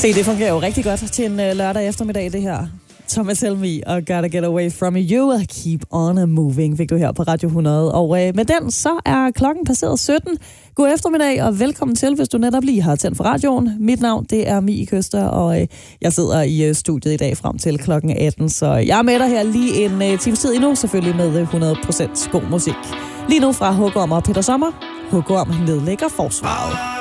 Se, det fungerer jo rigtig godt til en lørdag eftermiddag, det her. Thomas Helmig og Gotta Get Away From You og Keep On Moving fik du her på Radio 100. Og med den, så er klokken passeret 17. God eftermiddag og velkommen til, hvis du netop lige har tændt for radioen. Mit navn, det er Mie Køster, og jeg sidder i studiet i dag frem til klokken 18. Så jeg er med dig her lige en times tid endnu, selvfølgelig med 100% god musik. Lige nu fra Hugorm og Peter Sommer. Hugorm nedlægger forsvaret.